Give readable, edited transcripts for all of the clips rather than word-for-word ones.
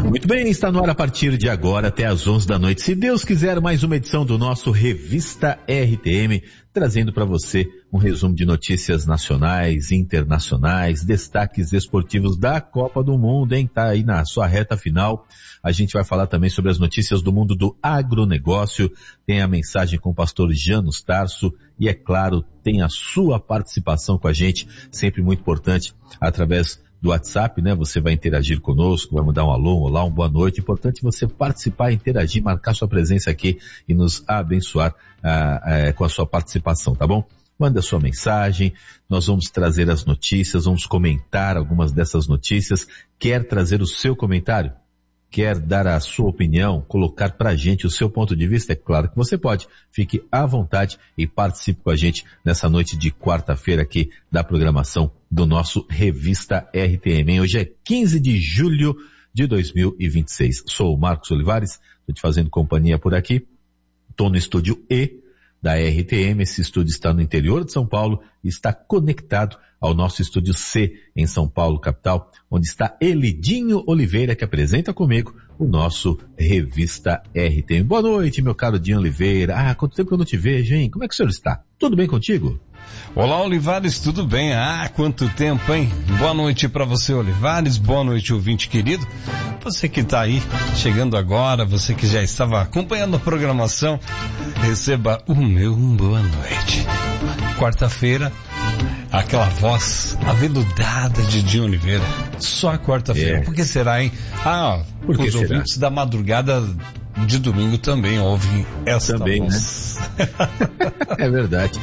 Muito bem, está no ar a partir de agora até às 11 da noite. Se Deus quiser, mais uma edição do nosso Revista RTM, trazendo para você um resumo de notícias nacionais, internacionais, destaques esportivos da Copa do Mundo, hein? Tá aí na sua reta final. A gente vai falar também sobre as notícias do mundo do agronegócio. Tem a mensagem com o pastor Janus Tarso e, é claro, tem a sua participação com a gente, sempre muito importante, através do WhatsApp, né? Você vai interagir conosco, vai mandar um alô, um olá, uma boa noite. Importante você participar, interagir, marcar sua presença aqui e nos abençoar com a sua participação, tá bom? Manda sua mensagem, nós vamos trazer as notícias, vamos comentar algumas dessas notícias. Quer trazer o seu comentário? Quer dar a sua opinião, colocar pra gente o seu ponto de vista? É claro que você pode. Fique à vontade e participe com a gente nessa noite de quarta-feira aqui da programação do nosso Revista RTM. Hoje é 15 de julho de 2026. Sou o Marcos Olivares, estou te fazendo companhia por aqui. Estou no estúdio E da RTM. Esse estúdio está no interior de São Paulo e está conectado ao nosso estúdio C em São Paulo, capital, onde está Elidinho Oliveira, que apresenta comigo o nosso Revista RTM. Boa noite, meu caro Dinho Oliveira. Quanto tempo que eu não te vejo, hein? Como é que o senhor está? Tudo bem contigo? Olá, Olivares, tudo bem? Quanto tempo, hein? Boa noite para você, Olivares. Boa noite, ouvinte querido. Você que está aí, chegando agora, você que já estava acompanhando a programação, receba o meu boa noite. Quarta-feira, aquela voz aveludada de Dinho Oliveira. Só a quarta-feira. Por que será, hein? Por que os será? Ouvintes da madrugada de domingo também ouvem essa também, voz. Né? É verdade.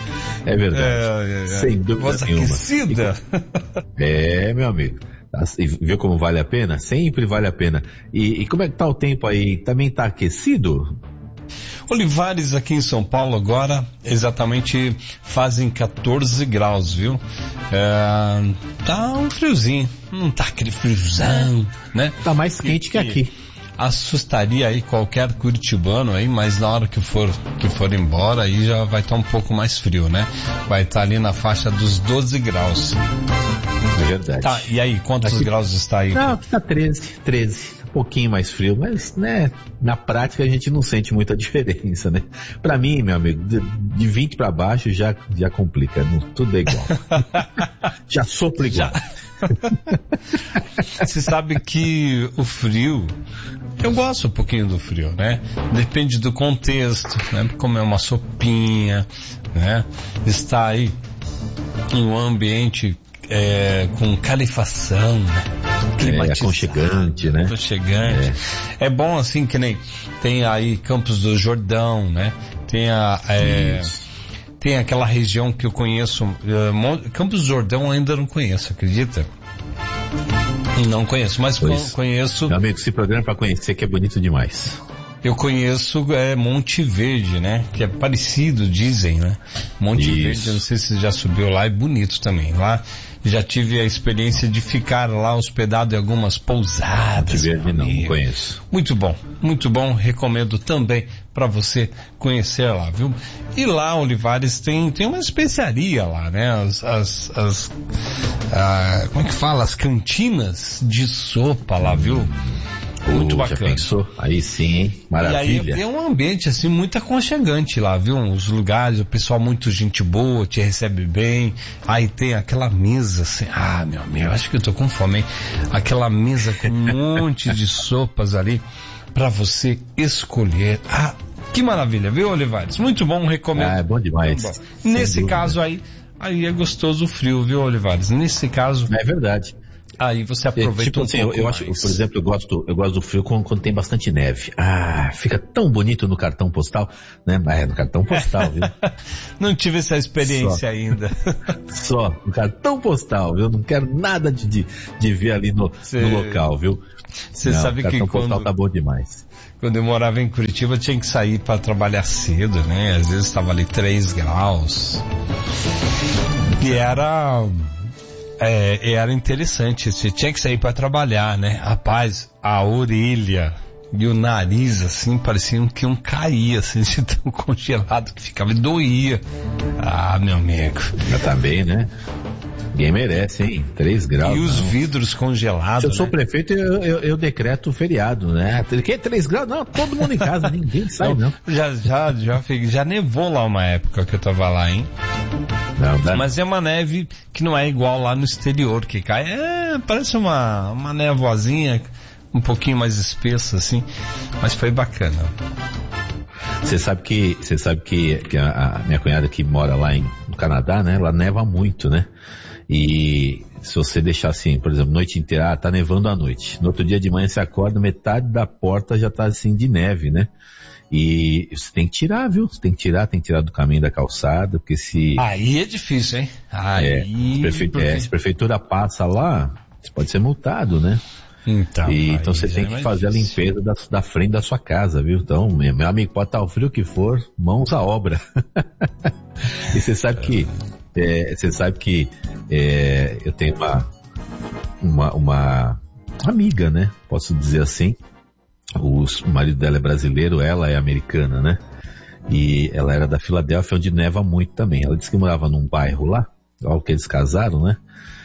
Sem dúvida voz nenhuma. Aquecida. Meu amigo. Viu como vale a pena? Sempre vale a pena. E como é que tá o tempo aí? Também tá aquecido? Olivares, aqui em São Paulo agora, exatamente fazem 14 graus, viu? Tá um friozinho, não tá aquele friozão, né? Tá mais quente que aqui. Assustaria aí qualquer curitibano aí, mas na hora que for embora aí já vai estar um pouco mais frio, né? Vai estar ali na faixa dos 12 graus. É verdade. Tá, e aí, quantos graus está aí? Não, aqui tá 13. Um pouquinho mais frio, mas, né, na prática a gente não sente muita diferença, né? Pra mim, meu amigo, de 20 pra baixo já complica, tudo é igual. Já sopra igual. Você sabe que o frio, eu gosto um pouquinho do frio, né? Depende do contexto, né? Como é uma sopinha, né? Está aí em um ambiente com calefação, né? Aconchegante, né? Aconchegante. É bom assim, que nem tem aí Campos do Jordão, né? Tem aquela região que eu conheço, Campos do Jordão ainda não conheço, acredita? Não conheço, mas conheço. Meu amigo, esse programa para conhecer que é bonito demais. Eu conheço Monte Verde, né? Que é parecido, dizem, né? Monte Verde, eu não sei se você já subiu lá, é bonito também. Lá já tive a experiência de ficar lá hospedado em algumas pousadas. Monte Verde não conheço. Muito bom, recomendo também para você conhecer lá, viu? E lá, Olivares, tem uma especiaria lá, né? Como é que fala? As cantinas de sopa lá, viu? Muito bacana. Já pensou? Aí sim, hein? Maravilha. E aí é um ambiente assim muito aconchegante lá, viu? Os lugares, o pessoal muito gente boa, te recebe bem. Aí tem aquela mesa assim, meu amigo, acho que eu tô com fome, hein? Aquela mesa com um monte de sopas ali pra você escolher. Que maravilha, viu, Olivares? Muito bom, recomendo. É bom demais. Nesse caso aí é gostoso o frio, viu, Olivares? Nesse caso. É verdade. Aí você aproveita um pouco eu acho, por exemplo, eu gosto do frio quando tem bastante neve. Fica tão bonito no cartão postal, né? No cartão postal, viu? Não tive essa experiência ainda. Só no cartão postal, viu? Não quero nada de ver ali no local, viu? Você sabe que o cartão postal tá bom demais. Quando eu morava em Curitiba, tinha que sair para trabalhar cedo, né? Às vezes estava ali 3 graus. E era interessante, você tinha que sair para trabalhar, né? Rapaz, a orelha e o nariz, assim, pareciam que iam cair, assim, de tão congelado que ficava e doía. Meu amigo. Já tá bem, né? Ninguém merece, hein? 3 graus. E os vidros congelados. Se eu sou prefeito, eu decreto feriado, né? Que 3 graus? Não, todo mundo em casa, ninguém sai, não. Já nevou lá uma época que eu tava lá, hein? Não. Mas é uma neve que não é igual lá no exterior, que cai. Parece uma névoazinha, um pouquinho mais espessa, assim. Mas foi bacana. Você sabe que a minha cunhada que mora lá no Canadá, né? Ela neva muito, né? E se você deixar assim, por exemplo, noite inteira, tá nevando à noite. No outro dia de manhã você acorda, metade da porta já tá assim de neve, né? E você tem que tirar, viu? Você tem que tirar do caminho da calçada, porque se... Aí é difícil, hein? Se a prefeitura passa lá, você pode ser multado, né? Então você tem que fazer difícil. A limpeza da frente da sua casa, viu? Então, meu amigo, pode estar o frio que for, mãos à obra. E você sabe que eu tenho uma amiga, né? Posso dizer assim. O marido dela é brasileiro, ela é americana, né? E ela era da Filadélfia, onde neva muito também. Ela disse que morava num bairro lá, logo que eles casaram, né?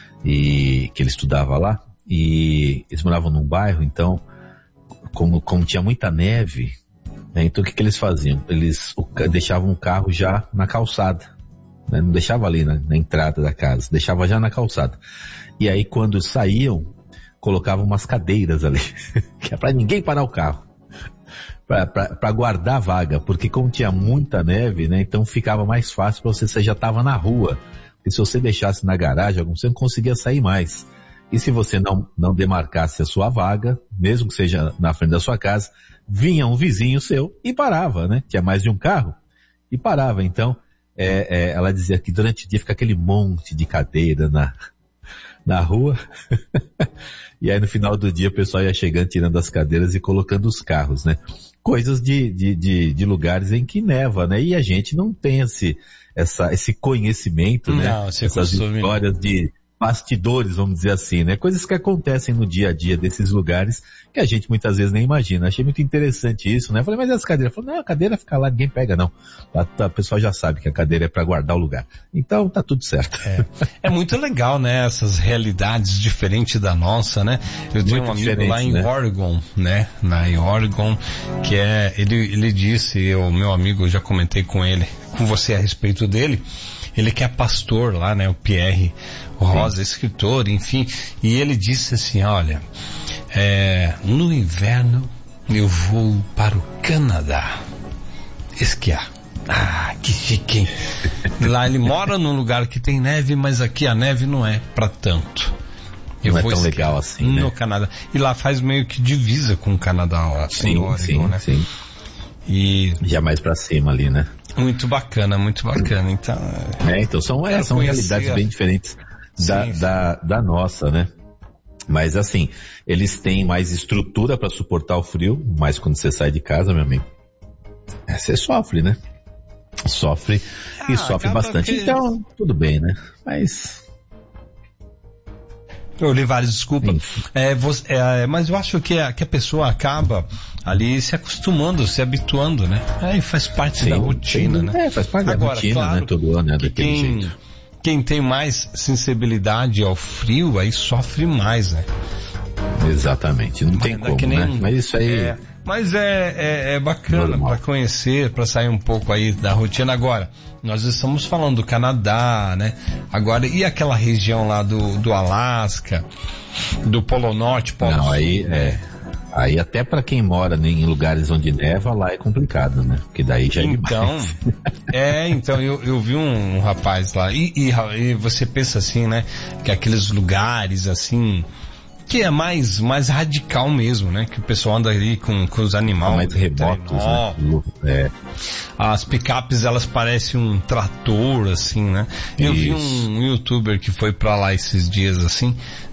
E que ele estudava lá. E eles moravam num bairro, então, como tinha muita neve, né, então o que eles faziam? Eles deixavam o carro já na calçada, né, não deixava ali na entrada da casa, deixava já na calçada. E aí quando saíam, colocavam umas cadeiras ali, que é para ninguém parar o carro, para guardar a vaga, porque como tinha muita neve, né, então ficava mais fácil para você já estava na rua, porque se você deixasse na garagem, você não conseguia sair mais. E se você não demarcasse a sua vaga, mesmo que seja na frente da sua casa, vinha um vizinho seu e parava, né? Tinha mais de um carro e parava. Então, ela dizia que durante o dia fica aquele monte de cadeira na rua. E aí no final do dia o pessoal ia chegando, tirando as cadeiras e colocando os carros, né? Coisas de lugares em que neva, né? E a gente não tem esse conhecimento, né? Não, essas histórias de bastidores, vamos dizer assim, né? Coisas que acontecem no dia a dia desses lugares que a gente muitas vezes nem imagina. Achei muito interessante isso, né? Eu falei, mas essa cadeira? Falei, não, a cadeira fica lá, ninguém pega não. O pessoal já sabe que a cadeira é para guardar o lugar. Então tá tudo certo. É muito legal, né? Essas realidades diferentes da nossa, né? Eu tenho um amigo lá em Oregon, né? Em Oregon, que ele disse, meu amigo, eu já comentei com você a respeito dele. Ele que é pastor lá, né? O Pierre Rosa, escritor, enfim. E ele disse assim, olha, no inverno eu vou para o Canadá esquiar. Ah, que chique, hein? Lá ele mora num lugar que tem neve, mas aqui a neve não é para tanto. Não é tão legal assim, no né? Canadá. E lá faz meio que divisa com o Canadá, ó, sim, Oregon, sim, né? Sim. E já mais pra cima ali, né? Muito bacana. Então são realidades bem diferentes da nossa, né? Mas assim, eles têm mais estrutura para suportar o frio, mas quando você sai de casa, meu amigo, você sofre, né? Sofre bastante. Então, tudo bem, né? Mas... Olivares, desculpa. Mas eu acho que a pessoa acaba ali se acostumando, se habituando, né? Aí faz parte da rotina, né? Faz parte da rotina, claro, né? Todo ano é daquele jeito. Quem tem mais sensibilidade ao frio, aí sofre mais, né? Exatamente, não tem como, né? Mas isso aí... Mas é bacana para conhecer, para sair um pouco aí da rotina. Agora, nós estamos falando do Canadá, né? Agora, e aquela região lá do Alasca, do Polo Norte, Polo Sul? Aí até para quem mora em lugares onde neva, lá é complicado, né? Porque daí já é demais. Então eu vi um rapaz lá, e você pensa assim, né? Que aqueles lugares assim... que é mais radical mesmo, né? Que o pessoal anda ali com os animais. Mais remotos, né? As picapes, elas parecem um trator, assim, né? Eu vi um youtuber que foi pra lá esses dias, assim,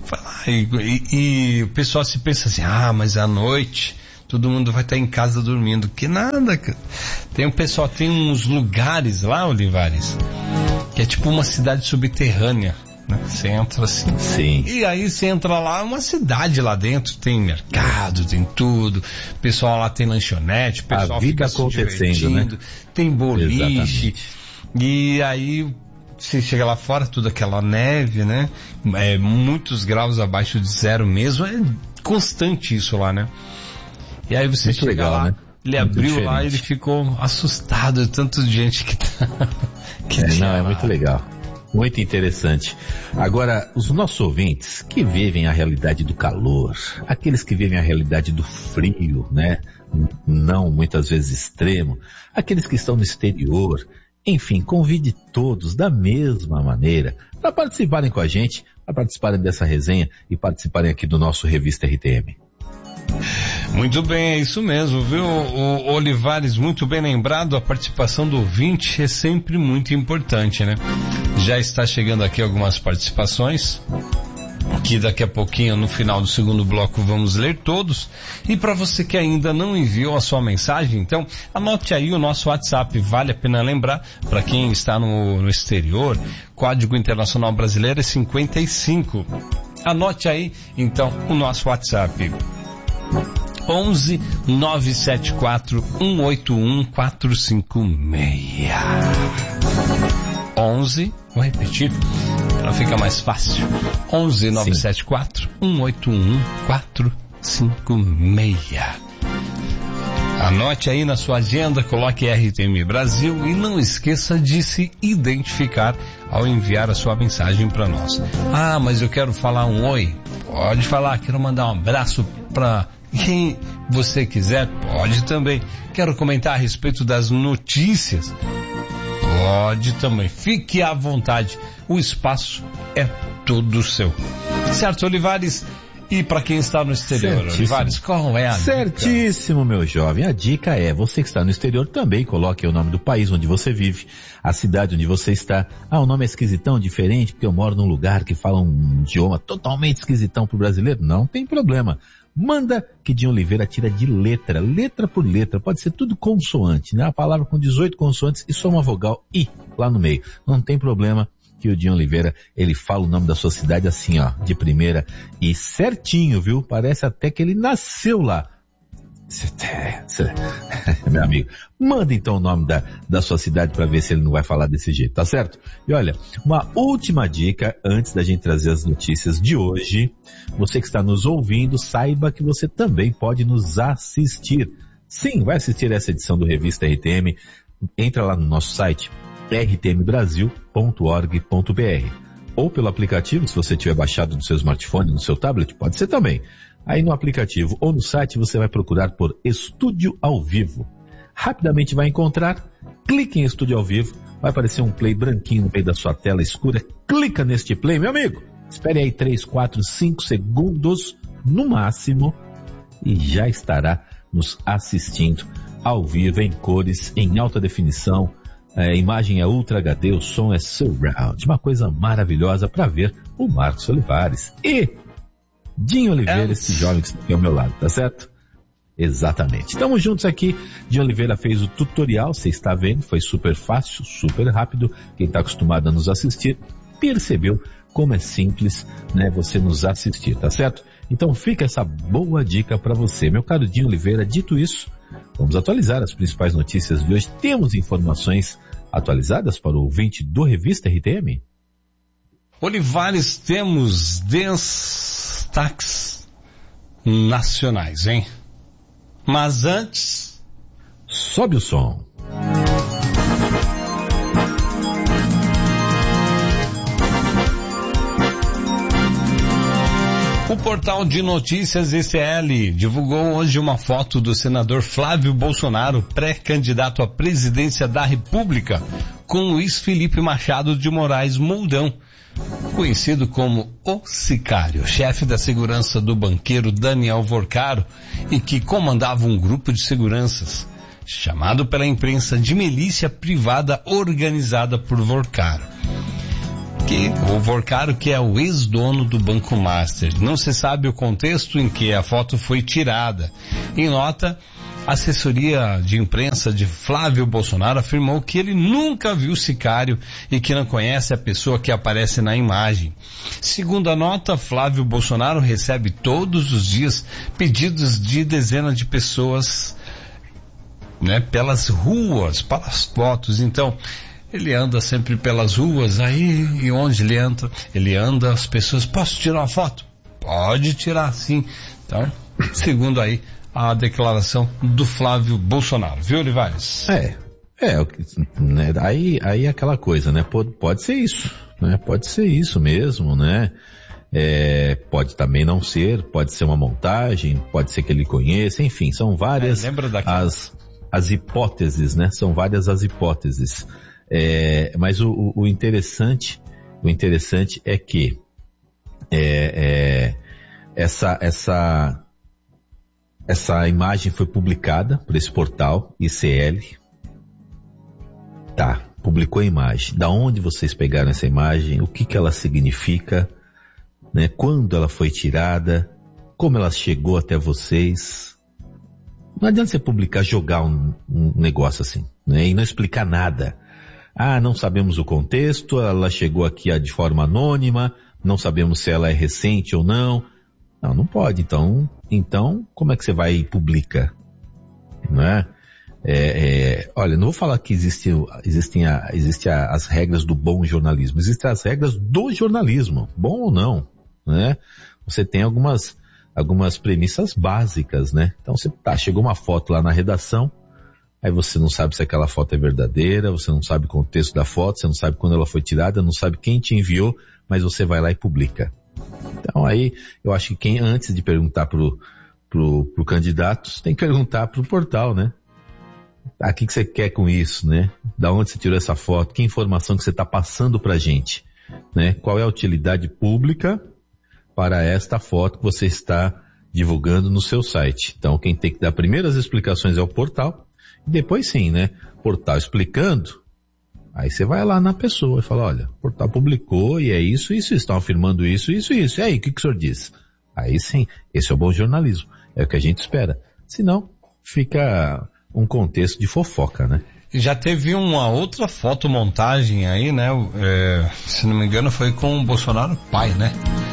e o pessoal se pensa assim, mas à noite todo mundo vai estar em casa dormindo. Que nada, cara. Tem uns lugares lá, Olivares, que é tipo uma cidade subterrânea. Né? Você entra assim. Sim. E aí você entra lá, uma cidade lá dentro, tem mercado, tem tudo. O pessoal lá tem lanchonete, o pessoal a vida fica acontecendo, né? Tem boliche. Exatamente. E aí você chega lá fora, tudo aquela neve, né? Muitos graus abaixo de zero mesmo, é constante isso lá, né? E aí você muito chega legal, lá, né? ele Muito abriu diferente. lá e ele ficou assustado de tanto de gente que tá... É muito legal. Muito interessante. Agora, os nossos ouvintes que vivem a realidade do calor, aqueles que vivem a realidade do frio, né? Não muitas vezes extremo, aqueles que estão no exterior, enfim, convide todos da mesma maneira para participarem com a gente, para participarem dessa resenha e participarem aqui do nosso Revista RTM. Muito bem, é isso mesmo, viu, o Olivares, muito bem lembrado, a participação do ouvinte é sempre muito importante, né? Já está chegando aqui algumas participações, que daqui a pouquinho, no final do segundo bloco, vamos ler todos. E para você que ainda não enviou a sua mensagem, então, anote aí o nosso WhatsApp, vale a pena lembrar, para quem está no exterior, Código Internacional Brasileiro é 55. Anote aí, então, o nosso WhatsApp. 11 974 181 456. 11, vou repetir para ficar mais fácil. 11 974 181 456. Anote aí na sua agenda, coloque RTM Brasil e não esqueça de se identificar ao enviar a sua mensagem para nós. Ah, mas eu quero falar um oi. Pode falar, quero mandar um abraço para quem você quiser, pode também. Quero comentar a respeito das notícias, pode também. Fique à vontade, o espaço é todo seu. Certo, Olivares? E para quem está no exterior, certíssimo. Olivares, qual é a Certíssimo, dica? Meu jovem. A dica é, você que está no exterior também coloque o nome do país onde você vive, a cidade onde você está. Ah, o nome é esquisitão, diferente, porque eu moro num lugar que fala um idioma totalmente esquisitão pro brasileiro. Não tem problema. Manda que Dinho Oliveira tira de letra por letra. Pode ser tudo consoante, né? A palavra com 18 consoantes e só uma vogal I lá no meio. Não tem problema que o Dinho Oliveira, ele fala o nome da sua cidade assim, ó, de primeira e certinho, viu? Parece até que ele nasceu lá. Meu amigo, manda então o nome da sua cidade para ver se ele não vai falar desse jeito, tá certo? E olha, uma última dica antes da gente trazer as notícias de hoje. Você que está nos ouvindo, saiba que você também pode nos assistir. Sim, vai assistir essa edição do Revista RTM. Entra lá no nosso site rtmbrasil.org.br ou pelo aplicativo, se você tiver baixado no seu smartphone, no seu tablet, pode ser também. Aí no aplicativo ou no site você vai procurar por Estúdio ao Vivo. Rapidamente vai encontrar, clique em Estúdio ao Vivo, vai aparecer um play branquinho no meio da sua tela escura, clica neste play, meu amigo. Espere aí 3, 4, 5 segundos no máximo e já estará nos assistindo ao vivo, em cores, em alta definição. A imagem é Ultra HD, o som é Surround. Uma coisa maravilhosa para ver o Marcos Olivares e Dinho Oliveira, esse jovem que está aqui ao meu lado, tá certo? Exatamente. Estamos juntos aqui. Dinho Oliveira fez o tutorial, você está vendo, foi super fácil, super rápido. Quem está acostumado a nos assistir percebeu como é simples, né, você nos assistir, tá certo? Então fica essa boa dica para você, meu caro Dinho Oliveira. Dito isso, vamos atualizar as principais notícias de hoje. Temos informações atualizadas para o ouvinte do Revista RTM? Olivares, temos destaques nacionais, hein? Mas antes, sobe o som. O portal de notícias ECL divulgou hoje uma foto do senador Flávio Bolsonaro, pré-candidato à presidência da República, com Luiz Felipe Machado de Moraes Moldão, conhecido como o Sicário, chefe da segurança do banqueiro Daniel Vorcaro e que comandava um grupo de seguranças, chamado pela imprensa de milícia privada organizada por Vorcaro. O Vorcaro, que é o ex-dono do Banco Master. Não se sabe o contexto em que a foto foi tirada. Em nota, a assessoria de imprensa de Flávio Bolsonaro afirmou que ele nunca viu o Sicário e que não conhece a pessoa que aparece na imagem. Segundo a nota, Flávio Bolsonaro recebe todos os dias pedidos de dezenas de pessoas, né, pelas ruas, para as fotos. Então, Ele anda sempre pelas ruas aí, e onde ele anda, as pessoas, posso tirar uma foto? Pode tirar, sim. Então, segundo aí a declaração do Flávio Bolsonaro, viu, Olivares? Né, aí é aquela coisa, né? Pode ser isso, né? Pode ser isso mesmo, né? Pode também não ser, pode ser uma montagem, pode ser que ele conheça, enfim, são várias as hipóteses, né? São várias as hipóteses. Mas o interessante é que essa imagem foi publicada por esse portal ICL. Tá, publicou a imagem. Da onde vocês pegaram essa imagem? O que ela significa? Né? Quando ela foi tirada? Como ela chegou até vocês? Não adianta você publicar, jogar um negócio assim, né? E não explicar nada. Não sabemos o contexto, ela chegou aqui de forma anônima, não sabemos se ela é recente ou não. Não pode. Então, como é que você vai e publica? Né? Olha, não vou falar que existem as regras do bom jornalismo, existem as regras do jornalismo, bom ou não, né? Você tem algumas premissas básicas, né? Então chegou uma foto lá na redação, aí você não sabe se aquela foto é verdadeira, você não sabe o contexto da foto, você não sabe quando ela foi tirada, não sabe quem te enviou, mas você vai lá e publica. Então aí, eu acho que quem antes de perguntar pro candidato, tem que perguntar pro portal, né? O que você quer com isso, né? Da onde você tirou essa foto? Que informação que você está passando pra gente, né? Qual é a utilidade pública para esta foto que você está divulgando no seu site? Então, quem tem que dar primeiro as explicações é o portal, e depois sim, né? Portal explicando, aí você vai lá na pessoa e fala, olha, o portal publicou e é isso, estão afirmando isso, e aí, o que o senhor diz? Aí sim, esse é o bom jornalismo, é o que a gente espera. Senão, fica um contexto de fofoca, né? Já teve uma outra fotomontagem aí, né? Se não me engano foi com o Bolsonaro pai, né?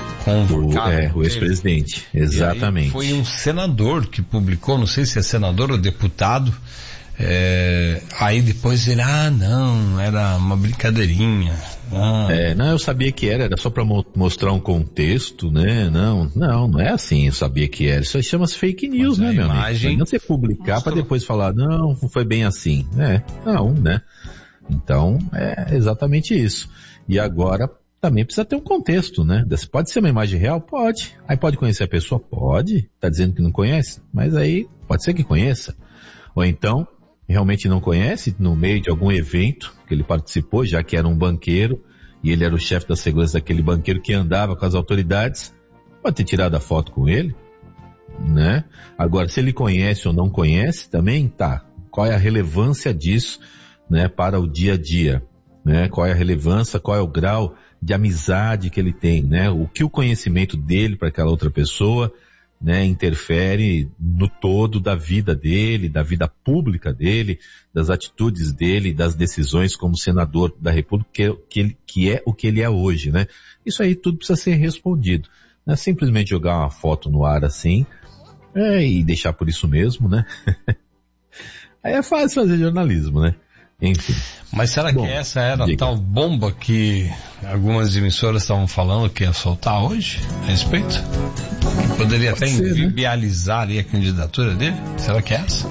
O ex-presidente, exatamente. Foi um senador que publicou, não sei se é senador ou deputado, aí depois ele, não, era uma brincadeirinha. Não, eu sabia que era só para mostrar um contexto, né? Não é assim, eu sabia que era. Isso aí chama-se fake news, né, meu amigo? Não você publicar para depois falar, não foi bem assim. Não, né? Então, é exatamente isso. E agora, também precisa ter um contexto, né? Pode ser uma imagem real? Pode. Aí pode conhecer a pessoa? Pode. Tá dizendo que não conhece? Mas aí, pode ser que conheça. Ou então, realmente não conhece, no meio de algum evento que ele participou, já que era um banqueiro, e ele era o chefe da segurança daquele banqueiro que andava com as autoridades, pode ter tirado a foto com ele, né? Agora, se ele conhece ou não conhece, também tá. Qual é a relevância disso, né, para o dia a dia, né? Qual é a relevância, qual é o grau de amizade que ele tem, né? O que o conhecimento dele para aquela outra pessoa, né, interfere no todo da vida dele, da vida pública dele, das atitudes dele, das decisões como senador da República, que é o que ele é hoje, né? Isso aí tudo precisa ser respondido. Não é simplesmente jogar uma foto no ar assim, e deixar por isso mesmo, né? Aí é fácil fazer jornalismo, né? Enfim. Mas será que essa era a tal bomba que algumas emissoras estavam falando que ia soltar hoje a respeito? Que poderia até inviabilizar aí a candidatura dele? Será que é essa?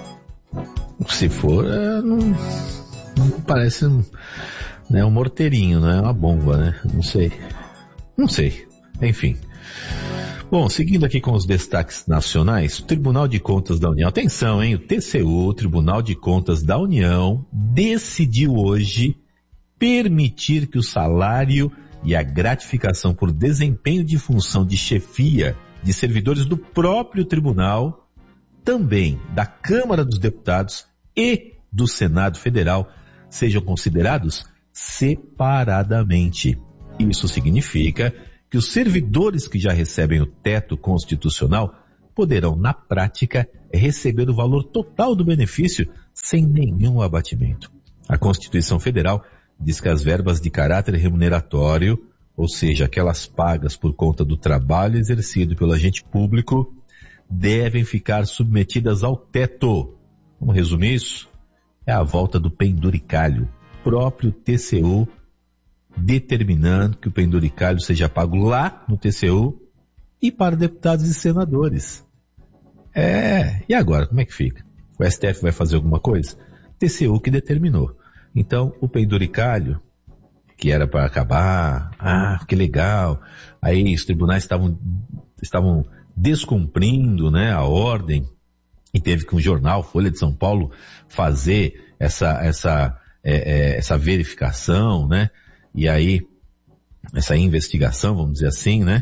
Se for, não parece um morteirinho, não é uma bomba, né? Não sei. Enfim. Bom, seguindo aqui com os destaques nacionais, o Tribunal de Contas da União, atenção, hein? O TCU, o Tribunal de Contas da União, decidiu hoje permitir que o salário e a gratificação por desempenho de função de chefia de servidores do próprio tribunal, também da Câmara dos Deputados e do Senado Federal, sejam considerados separadamente. Isso significa que os servidores que já recebem o teto constitucional poderão, na prática, receber o valor total do benefício sem nenhum abatimento. A Constituição Federal diz que as verbas de caráter remuneratório, ou seja, aquelas pagas por conta do trabalho exercido pelo agente público, devem ficar submetidas ao teto. Vamos resumir isso? É a volta do penduricalho. próprio TCU determinando que o penduricalho seja pago lá no TCU e para deputados e senadores. E agora, como é que fica? O STF vai fazer alguma coisa? TCU que determinou. Então, o penduricalho, que era para acabar, que legal, aí os tribunais estavam descumprindo, né, a ordem, e teve que um jornal, Folha de São Paulo, fazer essa verificação, né, e aí, essa investigação, vamos dizer assim, né,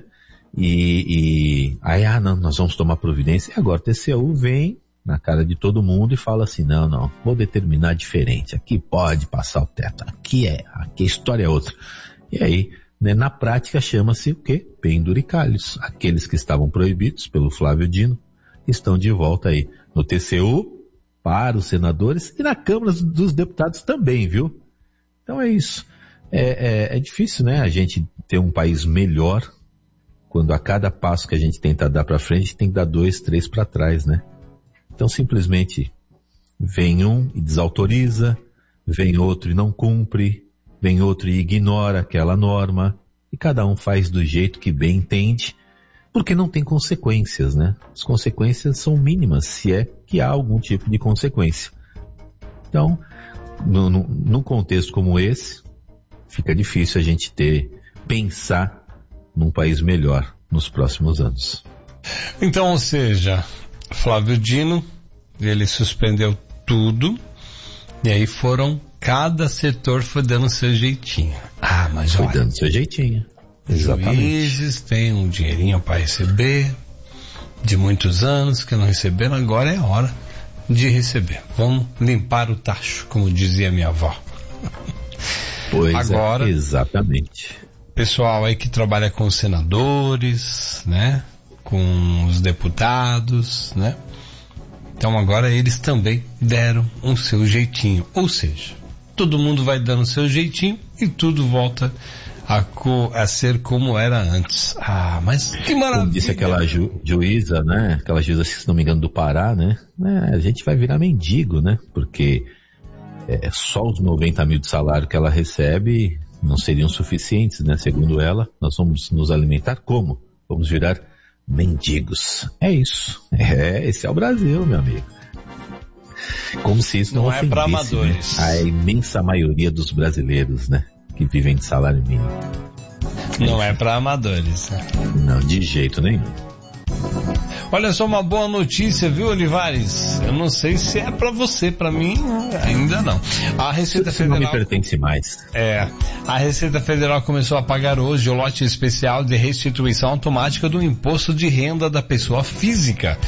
e aí, não, nós vamos tomar providência, e agora o TCU vem na cara de todo mundo e fala assim, não, vou determinar diferente, aqui pode passar o teto, aqui a história é outra. E aí, né, na prática chama-se o quê? Penduricalhos. Aqueles que estavam proibidos pelo Flávio Dino estão de volta aí no TCU, para os senadores e na Câmara dos Deputados também, viu? Então é isso. É difícil, né, a gente ter um país melhor quando a cada passo que a gente tenta dar para frente tem que dar 2, 3 para trás, né? Então simplesmente vem um e desautoriza, vem outro e não cumpre, vem outro e ignora aquela norma, e cada um faz do jeito que bem entende, porque não tem consequências, né? As consequências são mínimas, se é que há algum tipo de consequência. Então, num contexto como esse, fica difícil a gente pensar num país melhor nos próximos anos. Então, ou seja, Flávio Dino, ele suspendeu tudo, e aí cada setor foi dando seu jeitinho. Mas foi dando seu jeitinho. Exatamente. Juízes têm um dinheirinho para receber, de muitos anos que não receberam, agora é a hora de receber. Vamos limpar o tacho, como dizia minha avó. Pois agora, exatamente. Pessoal aí que trabalha com os senadores, né? Com os deputados, né? Então agora eles também deram o seu jeitinho. Ou seja, todo mundo vai dando o seu jeitinho e tudo volta a ser como era antes. Mas que maravilha! Como disse aquela juíza, né? Aquela juíza, se não me engano, do Pará, né? A gente vai virar mendigo, né? Porque só os 90 mil de salário que ela recebe não seriam suficientes, né? Segundo ela, nós vamos nos alimentar como? Vamos virar mendigos. É isso. Esse é o Brasil, meu amigo. Como se isso não ofendesse, para amadores, né? A imensa maioria dos brasileiros, né? Que vivem de salário mínimo. Não é para amadores, né? Não, de jeito nenhum. Olha só, uma boa notícia, viu, Olivares? Eu não sei se é para você, para mim ainda não. A Receita Federal não me pertence mais. A Receita Federal começou a pagar hoje o lote especial de restituição automática do imposto de renda da pessoa física.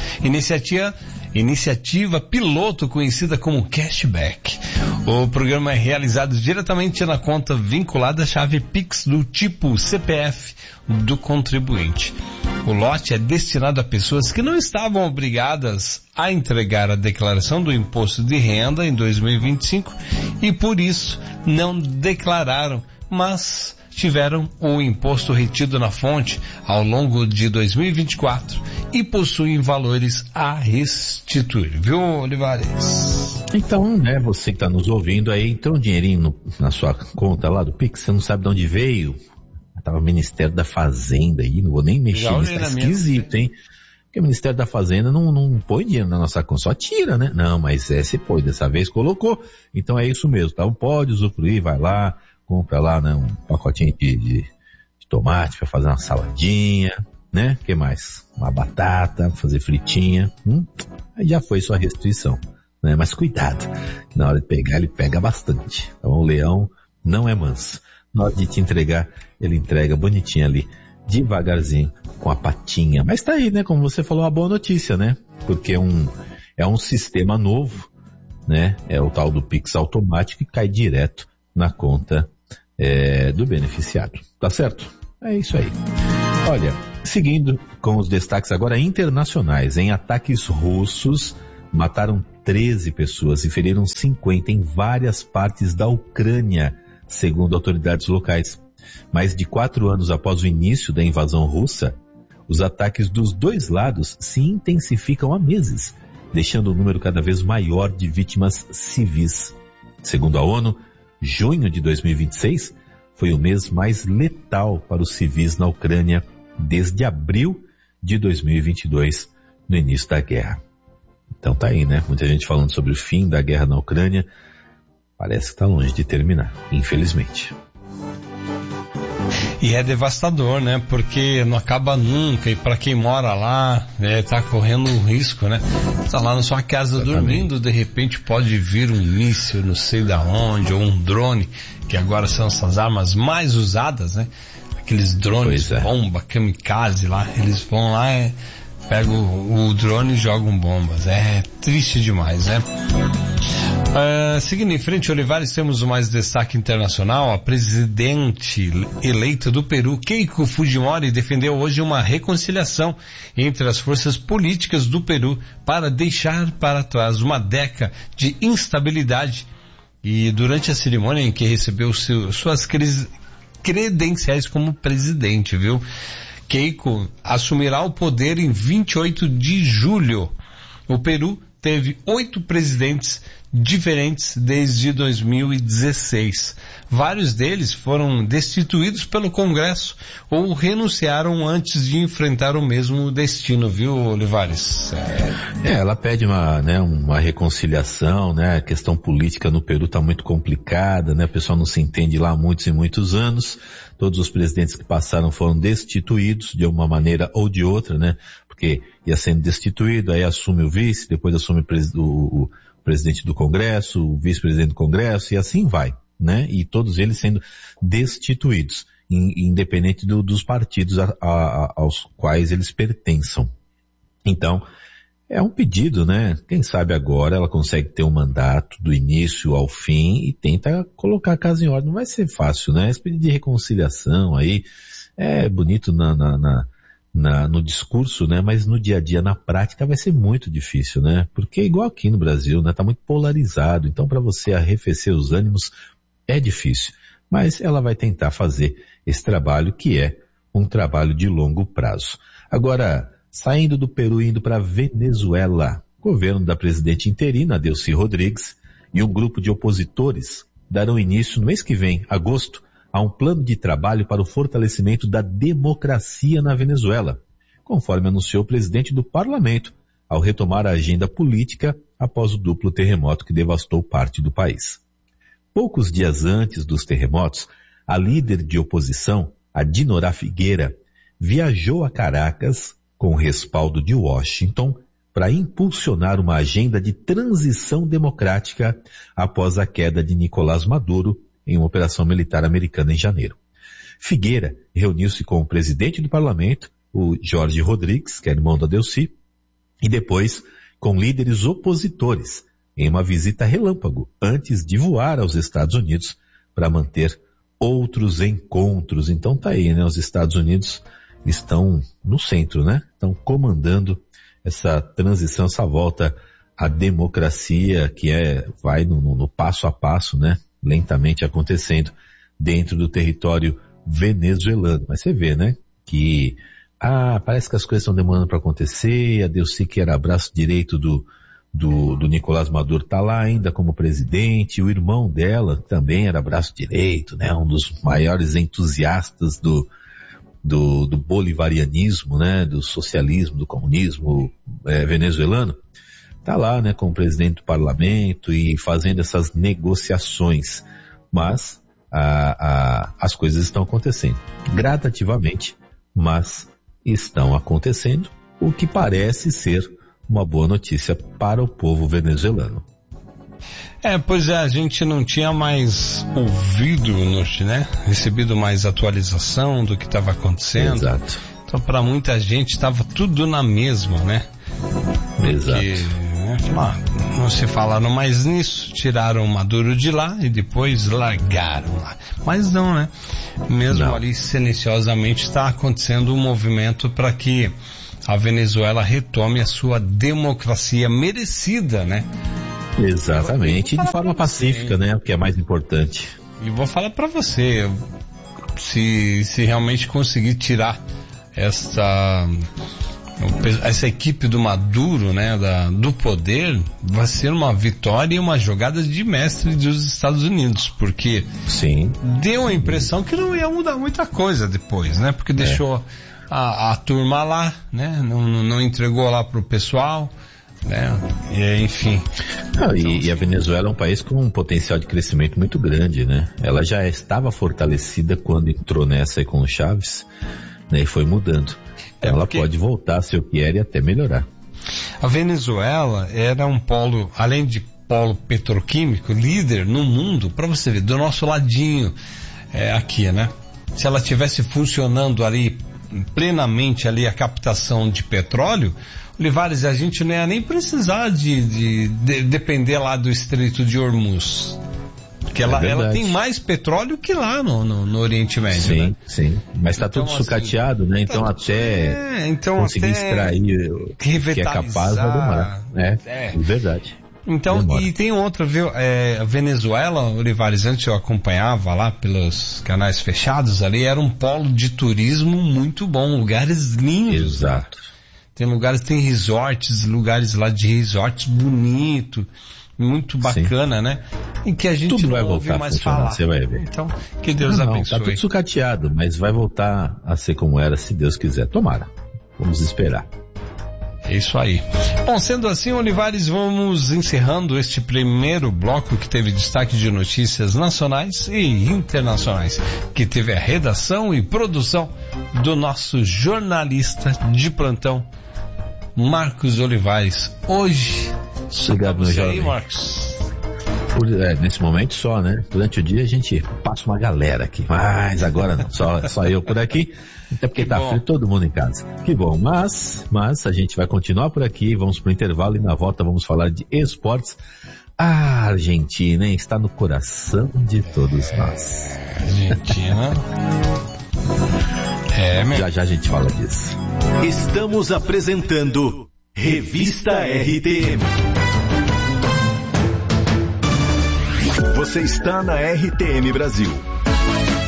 Iniciativa piloto conhecida como cashback. O programa é realizado diretamente na conta vinculada à chave Pix do tipo CPF do contribuinte. O lote é destinado a pessoas que não estavam obrigadas a entregar a declaração do imposto de renda em 2025 e por isso não declararam, mas tiveram o imposto retido na fonte ao longo de 2024 e possuem valores a restituir, viu, Olivares? Então, né, você que está nos ouvindo aí, então o dinheirinho na sua conta lá do Pix, você não sabe de onde veio? Estava o Ministério da Fazenda aí, não vou nem mexer nisso, tá esquisito, hein? Porque o Ministério da Fazenda não põe dinheiro na nossa conta, só tira, né? Não, mas você pôs, dessa vez colocou, então é isso mesmo, tá? Pode usufruir, vai lá, compra lá, né, um pacotinho de tomate para fazer uma saladinha, né? O que mais? Uma batata, fazer fritinha, aí já foi sua restituição, né? Mas cuidado, na hora de pegar ele pega bastante, então o leão não é manso. Na hora de te entregar, ele entrega bonitinho ali, devagarzinho, com a patinha. Mas tá aí, né? Como você falou, uma boa notícia, né? Porque é um sistema novo, né? É o tal do Pix automático que cai direto na conta do beneficiário. Tá certo? É isso aí. Olha, seguindo com os destaques agora internacionais. Em ataques russos, mataram 13 pessoas e feriram 50 em várias partes da Ucrânia, segundo autoridades locais. Mais de 4 anos após o início da invasão russa, os ataques dos dois lados se intensificam há meses, deixando um número cada vez maior de vítimas civis. Segundo a ONU, junho de 2026 foi o mês mais letal para os civis na Ucrânia desde abril de 2022, no início da guerra. Então tá aí, né? Muita gente falando sobre o fim da guerra na Ucrânia. Parece que está longe de terminar, infelizmente. E é devastador, né? Porque não acaba nunca, e para quem mora lá, tá correndo um risco, né? Tá lá na sua casa dormindo, de repente pode vir um míssil, não sei da onde, ou um drone, que agora são essas armas mais usadas, né? Aqueles drones bomba, kamikaze lá, eles vão lá, pegam o drone e jogam bombas. É triste demais, né? Seguindo em frente, Olivares, temos mais destaque internacional. A presidente eleita do Peru, Keiko Fujimori, defendeu hoje uma reconciliação entre as forças políticas do Peru para deixar para trás uma década de instabilidade. E durante a cerimônia em que recebeu suas credenciais como presidente, viu? Keiko assumirá o poder em 28 de julho. O Peru teve 8 presidentes diferentes desde 2016. Vários deles foram destituídos pelo Congresso ou renunciaram antes de enfrentar o mesmo destino, viu, Olivares? Ela pede uma reconciliação, né? A questão política no Peru está muito complicada, né? O pessoal não se entende lá há muitos e muitos anos. Todos os presidentes que passaram foram destituídos de uma maneira ou de outra, né? Porque ia sendo destituído, aí assume o vice, depois assume o presidente do Congresso, o vice-presidente do Congresso, e assim vai, né? E todos eles sendo destituídos, independente dos partidos aos quais eles pertençam. Então, é um pedido, né? Quem sabe agora ela consegue ter um mandato do início ao fim e tenta colocar a casa em ordem. Não vai ser fácil, né? Esse pedido de reconciliação aí é bonito no discurso, né? Mas no dia a dia, na prática, vai ser muito difícil, né? Porque é igual aqui no Brasil, né? Tá muito polarizado. Então, para você arrefecer os ânimos, é difícil. Mas ela vai tentar fazer esse trabalho, que é um trabalho de longo prazo. Agora, saindo do Peru e indo para Venezuela, o governo da presidente interina, Delcy Rodrigues, e um grupo de opositores darão início no mês que vem, agosto, a um plano de trabalho para o fortalecimento da democracia na Venezuela, conforme anunciou o presidente do parlamento, ao retomar a agenda política após o duplo terremoto que devastou parte do país. Poucos dias antes dos terremotos, a líder de oposição, a Dinorah Figueira, viajou a Caracas com respaldo de Washington para impulsionar uma agenda de transição democrática após a queda de Nicolás Maduro em uma operação militar americana em janeiro. Figueira reuniu-se com o presidente do parlamento, o Jorge Rodrigues, que é irmão da Delcy, e depois com líderes opositores, em uma visita relâmpago, antes de voar aos Estados Unidos para manter outros encontros. Então tá aí, né? Os Estados Unidos estão no centro, né? Estão comandando essa transição, essa volta à democracia que vai no passo a passo, né? Lentamente acontecendo dentro do território venezuelano. Mas você vê, né? Que parece que as coisas estão demorando para acontecer. A Delcy, que era braço direito do Nicolás Maduro, tá lá ainda como presidente. O irmão dela também era braço direito, né? Um dos maiores entusiastas do bolivarianismo, né, do socialismo, do comunismo venezuelano, tá lá, né, como presidente do parlamento e fazendo essas negociações, mas as coisas estão acontecendo gradativamente, mas estão acontecendo, o que parece ser uma boa notícia para o povo venezuelano. Pois é, a gente não tinha mais ouvido, né? Recebido mais atualização do que estava acontecendo. Exato. Então, para muita gente, estava tudo na mesma, né? Exato. Porque, não se falaram mais nisso, tiraram o Maduro de lá e depois largaram lá. Mas não, né? Mesmo não. Ali, silenciosamente, está acontecendo um movimento para que a Venezuela retome a sua democracia merecida, né? Exatamente, de forma pacífica, né? O que é mais importante. E vou falar para você, se realmente conseguir tirar essa equipe do Maduro, né, do poder, vai ser uma vitória e uma jogada de mestre dos Estados Unidos, porque sim, deu a impressão que não ia mudar muita coisa depois, né, porque deixou a turma lá, né, não entregou lá pro pessoal, né, e enfim. E a Venezuela é um país com um potencial de crescimento muito grande, né? Ela já estava fortalecida quando entrou nessa aí com o Chávez, né, e foi mudando. Então ela pode voltar se eu quer e até melhorar. A Venezuela era um polo, além de polo petroquímico, líder no mundo, para você ver, do nosso ladinho aqui, né? Se ela tivesse funcionando ali plenamente ali a captação de petróleo, Olivares, a gente não ia nem precisar de depender lá do Estreito de Hormuz. Porque ela tem mais petróleo que lá no Oriente Médio, sim, né? Sim, mas está tudo sucateado, né? Então conseguir extrair o que é capaz vai demorar. É verdade. Então, demora. E tem outra, viu? A Venezuela, Olivares, antes eu acompanhava lá pelos canais fechados ali, era um polo de turismo muito bom, lugares lindos. Exato. Lá. Tem resorts, lugares lá de resorts bonito, muito bacana, sim, né? Em que a gente tudo não vai ouve voltar mais a falar. Você vai ver. Então, que Deus abençoe. Tá tudo sucateado, mas vai voltar a ser como era, se Deus quiser. Tomara. Vamos esperar. É isso aí. Bom, sendo assim, Olivares, vamos encerrando este primeiro bloco que teve destaque de notícias nacionais e internacionais, que teve a redação e produção do nosso jornalista de plantão, Marcos Olivares. Hoje, obrigado, meu jovem. Aí, Marcos. Nesse momento só, né? Durante o dia a gente passa uma galera aqui, mas agora não, só eu por aqui, até porque tá frio, todo mundo em casa. Que bom, mas a gente vai continuar por aqui, vamos pro intervalo e na volta vamos falar de esportes. A Argentina, hein? Está no coração de todos nós. Argentina. Já a gente fala disso. Estamos apresentando Revista RTM. Você está na RTM Brasil.